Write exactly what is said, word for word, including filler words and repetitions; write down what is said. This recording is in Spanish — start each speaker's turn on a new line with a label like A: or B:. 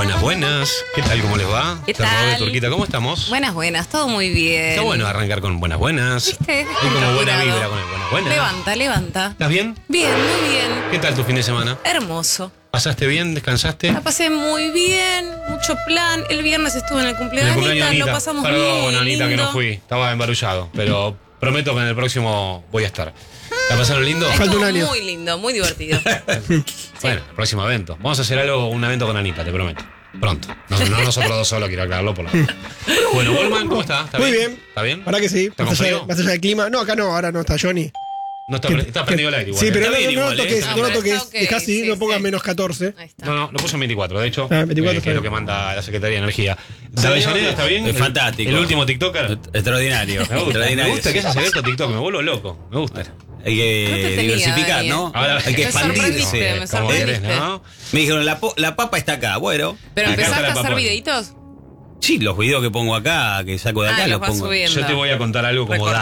A: Buenas, buenas. ¿Qué tal? ¿Cómo les va?
B: ¿Qué
A: Terror
B: tal?
A: de Turquita, ¿cómo estamos?
B: Buenas, buenas, todo muy bien.
A: Está bueno arrancar con buenas, buenas.
B: ¿Viste?
A: Hay como buena
B: Apurado.
A: vibra con el buenas, buenas.
B: Levanta, levanta.
A: ¿Estás bien?
B: Bien, muy bien.
A: ¿Qué tal tu fin de semana?
B: Hermoso.
A: ¿Pasaste bien? ¿Descansaste?
B: La pasé muy bien, mucho plan. El viernes estuve en el
A: En
B: cumpleaños
A: el
B: de
A: cumpleaños
B: Anita,
A: de Anita.
B: lo pasamos
A: Perdón,
B: muy
A: Anita,
B: lindo.
A: que no fui. Estaba embarullado, pero prometo que en el próximo voy a estar. ¿La pasaron lindo?
B: Estuvo
C: Falta un año.
B: muy lindo, muy divertido.
A: Bueno, el próximo evento. Vamos a hacer algo, un evento con Anita, te prometo. Pronto. No, no nosotros dos solos, quiero aclararlo por la. Bueno, Goldman, ¿cómo está? ¿Está
C: Muy bien.
A: ¿Está bien?
C: ¿Para que sí?
A: ¿Está
C: Más
A: con
C: allá,
A: frío?
C: más allá del clima. No, acá no, ahora no está Johnny.
A: No está,
C: Que-
A: pre- está prendido el aire igual.
C: Sí,
A: ¿eh?
C: pero
A: Está
C: no,
A: bien
C: no, no
A: igual, ¿eh?
C: toques,
B: Ah,
C: no
B: pero
C: lo toques.
B: está ok,
C: Dejá así,
B: sí,
C: no pongas
B: sí.
C: menos catorce.
B: Ahí está.
A: No, no, lo puso en veinticuatro, de hecho.
C: Ah, veinticuatro
A: eh, que es lo
C: está
A: que
C: bien.
A: manda la Secretaría de Energía. ¿Avellaneda está bien?
D: Es
A: El-
D: fantástico.
A: El último TikToker.
D: Extraordinario.
A: Me gusta, me
D: extraordinario.
A: gusta que hayas abierto TikTok, me vuelvo loco. Me gusta.
D: Hay que
B: No te tenía,
D: diversificar,
B: Daniel.
D: ¿no?
A: Ahora-
D: Hay que
B: Me sorprendiste,
D: expandirse.
B: me
A: Como
B: sorprendiste.
A: querés, ¿no?
D: Me dijeron, la, po- la papa está acá. Bueno,
B: ¿Pero
A: Acá está
B: empezaste
A: la
B: a hacer
A: papa.
B: videitos?
D: sí, los videos que pongo acá, que saco de
B: Ah,
D: acá,
B: los
D: los
B: vas
D: pongo.
B: subiendo.
A: Yo te voy a contar algo como
B: Recortado.